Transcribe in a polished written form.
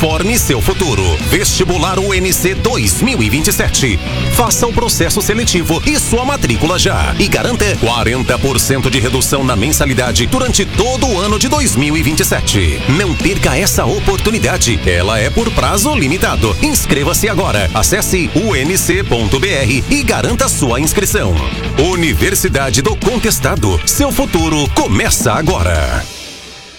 Transforme seu futuro. Vestibular UNC 2027. Faça o processo seletivo e sua matrícula já. E garanta 40% de redução na mensalidade durante todo o ano de 2027. Não perca essa oportunidade. Ela é por prazo limitado. Inscreva-se agora. Acesse unc.br e garanta sua inscrição. Universidade do Contestado. Seu futuro começa agora.